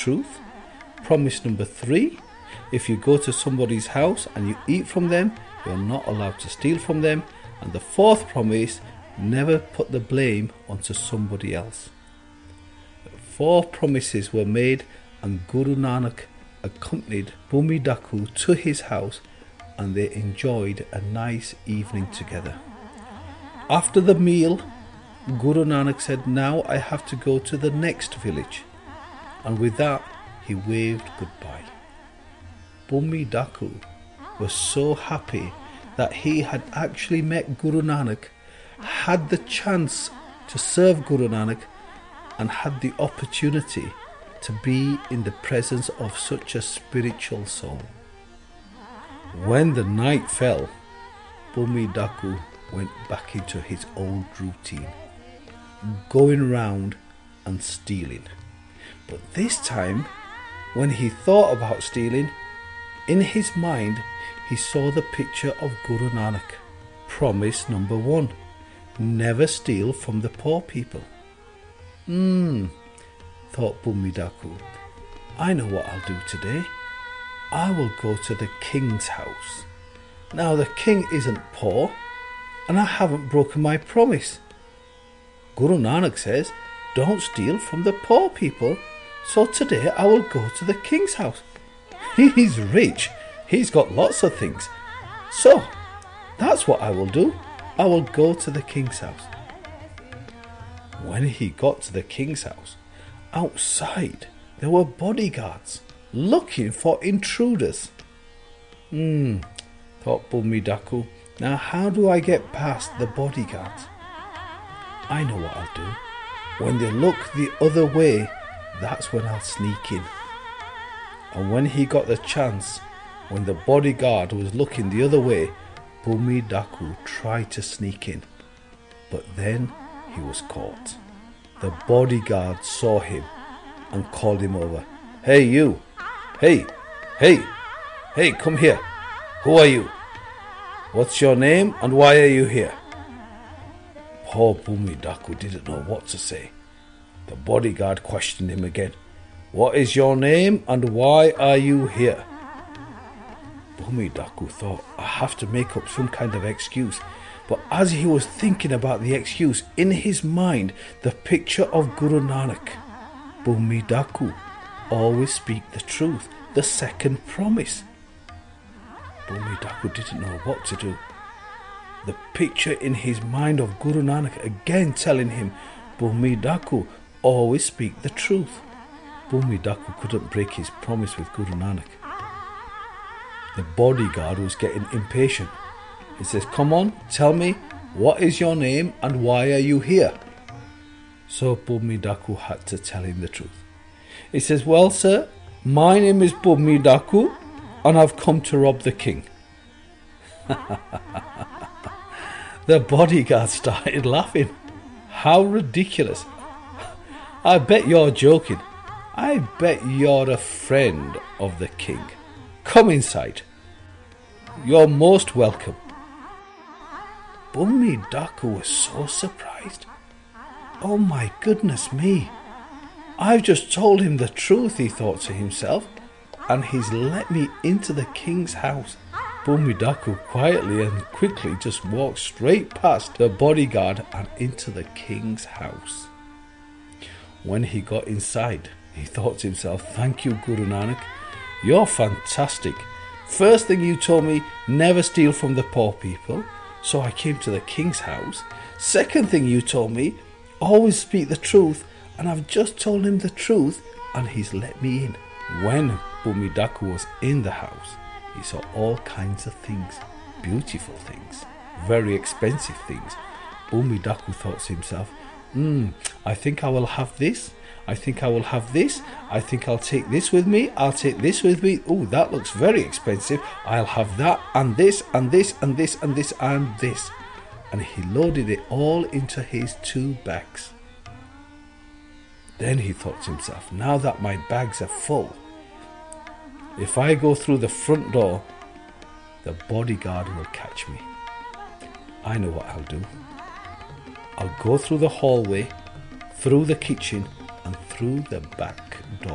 truth. Promise number 3, if you go to somebody's house and you eat from them, you're not allowed to steal from them. And the 4th promise, never put the blame onto somebody else. 4 promises were made, and Guru Nanak accompanied Bhumidakku to his house, and they enjoyed a nice evening together. After the meal, Guru Nanak said, now I have to go to the next village. And with that, he waved goodbye. Bhumidakku was so happy that he had actually met Guru Nanak, had the chance to serve Guru Nanak, and had the opportunity to be in the presence of such a spiritual soul. When the night fell, Bhumidakku went back into his old routine, going round and stealing. But this time, when he thought about stealing, in his mind he saw the picture of Guru Nanak. Promise number 1, never steal from the poor people. Thought Bhumidakku, I know what I'll do today. I will go to the king's house. Now the king isn't poor, and I haven't broken my promise. Guru Nanak says, don't steal from the poor people, so today I will go to the king's house. He's rich, he's got lots of things. So, that's what I will do. I will go to the king's house. When he got to the king's house, outside there were bodyguards looking for intruders. Thought Bhumidakku, now how do I get past the bodyguards? I know what I'll do. When they look the other way, that's when I'll sneak in. And when he got the chance, when the bodyguard was looking the other way, Bhumidakku tried to sneak in. But then he was caught. The bodyguard saw him and called him over. Hey you! Hey! Come here! Who are you? What's your name and why are you here? Poor Bhumidakku didn't know what to say. The bodyguard questioned him again. What is your name and why are you here? Bhumidakku thought, I have to make up some kind of excuse. But as he was thinking about the excuse, in his mind, the picture of Guru Nanak, Bhumidakku, always speak the truth, the 2nd promise. Bhumidakku didn't know what to do. The picture in his mind of Guru Nanak again telling him, Bhumidakku, always speak the truth. Bhumidakku couldn't break his promise with Guru Nanak. The bodyguard was getting impatient. He says, come on, tell me, what is your name and why are you here? So Bhumidakku had to tell him the truth. He says, well sir, my name is Bhumidakku and I've come to rob the king. The bodyguard started laughing. How ridiculous. I bet you're joking. I bet you're a friend of the king. Come inside. You're most welcome. Bhumidakku was so surprised. Oh my goodness me. I've just told him the truth, he thought to himself, and he's let me into the king's house. Bhumidakku quietly and quickly just walked straight past the bodyguard and into the king's house. When he got inside, he thought to himself, thank you, Guru Nanak. You're fantastic. First thing you told me, never steal from the poor people. So I came to the king's house. Second thing you told me, always speak the truth. And I've just told him the truth and he's let me in. When Bhumidakku was in the house, he saw all kinds of things. Beautiful things. Very expensive things. Bhumidakku thought to himself, I think I will have this. I think I will have this. I think I'll take this with me. I'll take this with me. Oh, that looks very expensive. I'll have that and this and this and this and this and this. And he loaded it all into his 2 bags. Then he thought to himself, now that my bags are full, if I go through the front door, the bodyguard will catch me. I know what I'll do. I'll go through the hallway, through the kitchen, and through the back door.